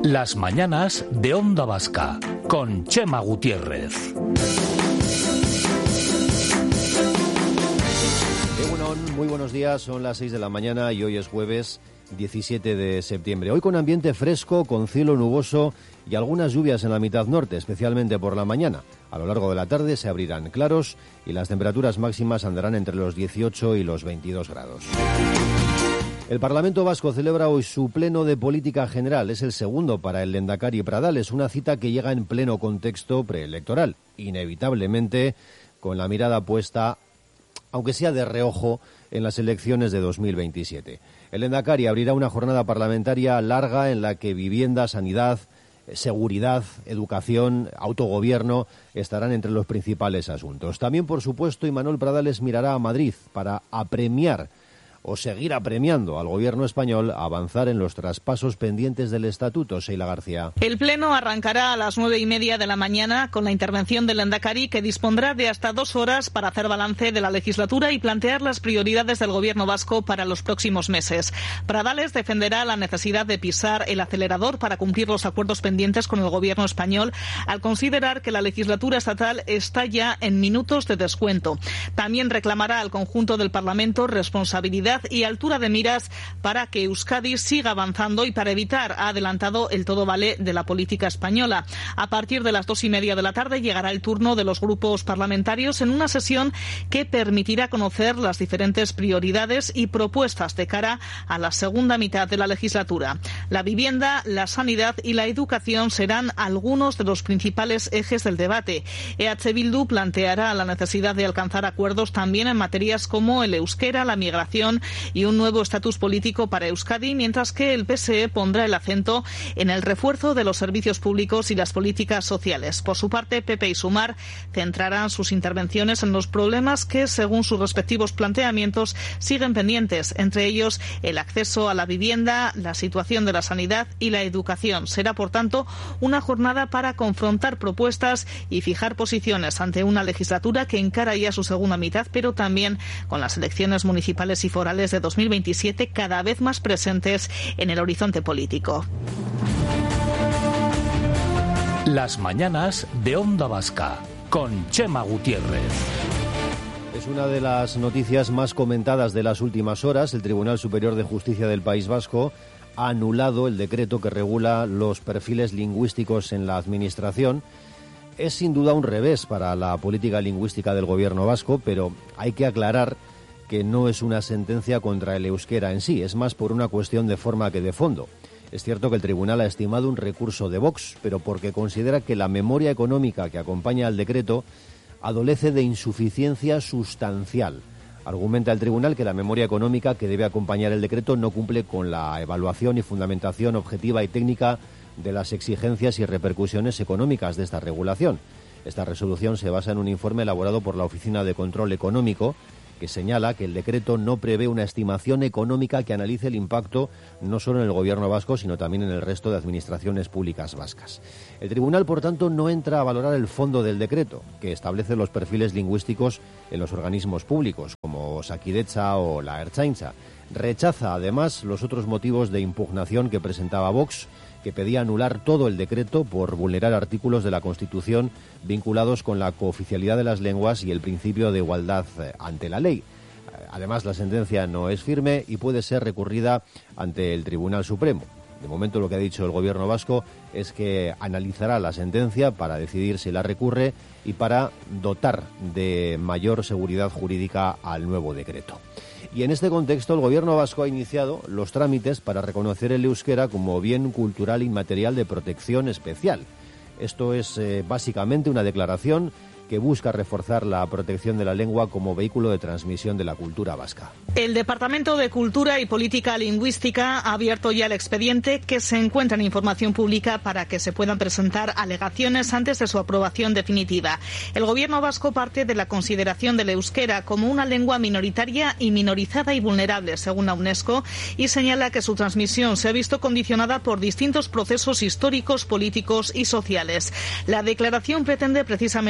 Las mañanas de Onda Vasca con Chema Gutiérrez. Muy buenos días, son las 6 de la mañana y hoy es jueves 17 de septiembre. Hoy con ambiente fresco, con cielo nuboso y algunas lluvias en la mitad norte, especialmente por la mañana. A lo largo de la tarde se abrirán claros y las temperaturas máximas andarán entre los 18 y los 22 grados. El Parlamento Vasco celebra hoy su pleno de política general. Es el segundo para el Lehendakari Pradales, una cita que llega en pleno contexto preelectoral, inevitablemente con la mirada puesta, aunque sea de reojo, en las elecciones de 2027. El Lehendakari abrirá una jornada parlamentaria larga en la que vivienda, sanidad, seguridad, educación, autogobierno estarán entre los principales asuntos. También, por supuesto, Imanol Pradales mirará a Madrid para apremiar o seguir apremiando al gobierno español a avanzar en los traspasos pendientes del Estatuto. Sheila García. El pleno arrancará a las 9:30 de la mañana con la intervención del Lehendakari, que dispondrá de hasta 2 horas para hacer balance de la legislatura y plantear las prioridades del gobierno vasco para los próximos meses. Pradales defenderá la necesidad de pisar el acelerador para cumplir los acuerdos pendientes con el gobierno español, al considerar que la legislatura estatal está ya en minutos de descuento. También reclamará al conjunto del Parlamento responsabilidad y altura de miras para que Euskadi siga avanzando y para evitar, ha adelantado, el todo vale de la política española. A partir de las 2:30 de la tarde llegará el turno de los grupos parlamentarios en una sesión que permitirá conocer las diferentes prioridades y propuestas de cara a la segunda mitad de la legislatura. La vivienda, la sanidad y la educación serán algunos de los principales ejes del debate. EH Bildu planteará la necesidad de alcanzar acuerdos también en materias como el euskera, la migración y un nuevo estatus político para Euskadi, mientras que el PSE pondrá el acento en el refuerzo de los servicios públicos y las políticas sociales. Por su parte, PP y Sumar centrarán sus intervenciones en los problemas que, según sus respectivos planteamientos, siguen pendientes, entre ellos el acceso a la vivienda, la situación de la sanidad y la educación. Será, por tanto, una jornada para confrontar propuestas y fijar posiciones ante una legislatura que encara ya su segunda mitad, pero también con las elecciones municipales y forales de 2027 cada vez más presentes en el horizonte político. Las mañanas de Onda Vasca con Chema Gutiérrez. Es una de las noticias más comentadas de las últimas horas. El Tribunal Superior de Justicia del País Vasco ha anulado el decreto que regula los perfiles lingüísticos en la Administración. Es sin duda un revés para la política lingüística del gobierno vasco, pero hay que aclarar que no es una sentencia contra el euskera en sí, es más por una cuestión de forma que de fondo. Es cierto que el tribunal ha estimado un recurso de Vox, pero porque considera que la memoria económica que acompaña al decreto adolece de insuficiencia sustancial. Argumenta el tribunal que la memoria económica que debe acompañar el decreto no cumple con la evaluación y fundamentación objetiva y técnica de las exigencias y repercusiones económicas de esta regulación. Esta resolución se basa en un informe elaborado por la Oficina de Control Económico, que señala que el decreto no prevé una estimación económica que analice el impacto no solo en el gobierno vasco, sino también en el resto de administraciones públicas vascas. El tribunal, por tanto, no entra a valorar el fondo del decreto, que establece los perfiles lingüísticos en los organismos públicos, como Osakidetza o la Ertzaintza. Rechaza, además, los otros motivos de impugnación que presentaba Vox, que pedía anular todo el decreto por vulnerar artículos de la Constitución vinculados con la cooficialidad de las lenguas y el principio de igualdad ante la ley. Además, la sentencia no es firme y puede ser recurrida ante el Tribunal Supremo. De momento, lo que ha dicho el gobierno vasco es que analizará la sentencia para decidir si la recurre y para dotar de mayor seguridad jurídica al nuevo decreto. Y en este contexto, el gobierno vasco ha iniciado los trámites para reconocer el euskera como bien cultural inmaterial de protección especial. Esto es básicamente una declaración que busca reforzar la protección de la lengua como vehículo de transmisión de la cultura vasca. El Departamento de Cultura y Política Lingüística ha abierto ya el expediente, que se encuentra en información pública, para que se puedan presentar alegaciones antes de su aprobación definitiva. El gobierno vasco parte de la consideración del euskera como una lengua minoritaria y minorizada y vulnerable, según la UNESCO, y señala que su transmisión se ha visto condicionada por distintos procesos históricos, políticos y sociales. La declaración pretende precisamente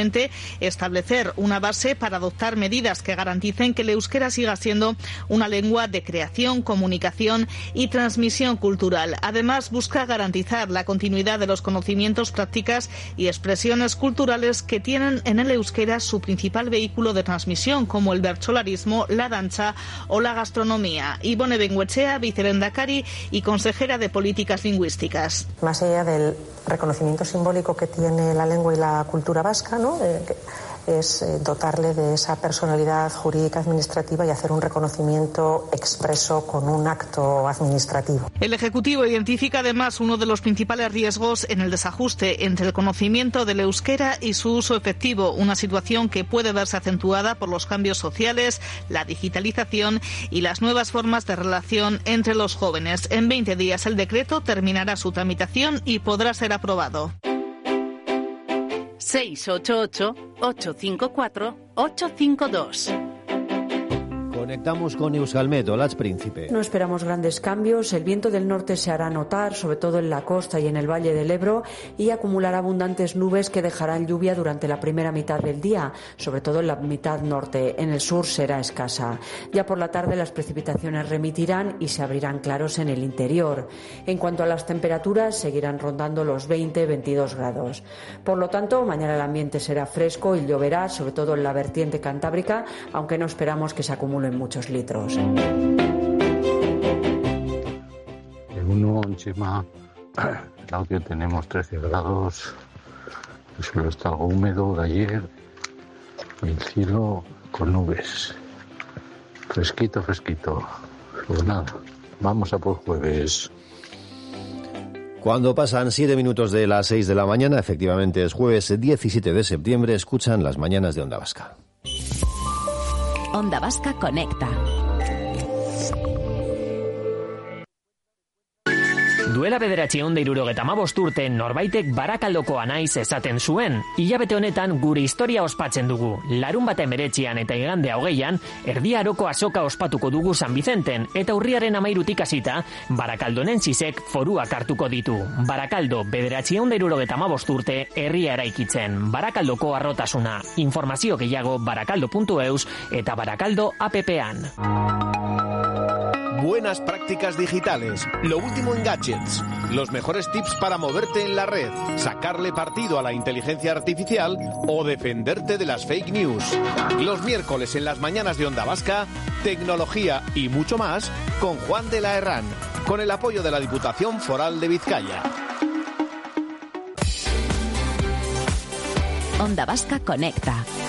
establecer una base para adoptar medidas que garanticen que el euskera siga siendo una lengua de creación, comunicación y transmisión cultural. Además, busca garantizar la continuidad de los conocimientos, prácticas y expresiones culturales que tienen en el euskera su principal vehículo de transmisión, como el bertsolarismo, la danza o la gastronomía. Ibone Bengoechea, vicelehendakari y consejera de Políticas Lingüísticas. Más allá del reconocimiento simbólico que tiene la lengua y la cultura vasca, ¿no? Es dotarle de esa personalidad jurídica administrativa y hacer un reconocimiento expreso con un acto administrativo. El Ejecutivo identifica además uno de los principales riesgos en el desajuste entre el conocimiento del euskera y su uso efectivo, una situación que puede verse acentuada por los cambios sociales, la digitalización y las nuevas formas de relación entre los jóvenes. En 20 días el decreto terminará su tramitación y podrá ser aprobado. 688-854-852. Conectamos con Euskalmet, Olatz Príncipe. No esperamos grandes cambios. El viento del norte se hará notar, sobre todo en la costa y en el Valle del Ebro, y acumulará abundantes nubes que dejarán lluvia durante la primera mitad del día, sobre todo en la mitad norte. En el sur será escasa. Ya por la tarde las precipitaciones remitirán y se abrirán claros en el interior. En cuanto a las temperaturas, seguirán rondando los 20-22 grados. Por lo tanto, mañana el ambiente será fresco y lloverá, sobre todo en la vertiente cantábrica, aunque no esperamos que se acumulen muchos litros. En Chema, el audio tenemos 13 grados, el suelo está algo húmedo de ayer, y el cielo con nubes, fresquito. Pues nada, vamos a por jueves. Cuando pasan 7 minutos de las 6 de la mañana, efectivamente es jueves 17 de septiembre, escuchan las mañanas de Onda Vasca. Onda Vasca Conecta. Duela 975 urte norbaitek Barakaldokoa naiz esaten zuen. Hilabete honetan gure historia ospatzen dugu. Larunbat 19 eta igande 20 Erdi Aroko azoka ospatuko dugu San Vicenten eta urriaren 13tik hasita Barakaldonentzisek foruak hartuko ditu. Barakaldo 975 urte herria eraikitzen. Barakaldoko harrotasuna. Informazio gehiago barakaldo.eus eta Barakaldo appean. Buenas prácticas digitales, lo último en gadgets, los mejores tips para moverte en la red, sacarle partido a la inteligencia artificial o defenderte de las fake news. Los miércoles en las mañanas de Onda Vasca, tecnología y mucho más con Juan de la Herrán, con el apoyo de la Diputación Foral de Vizcaya. Onda Vasca Conecta.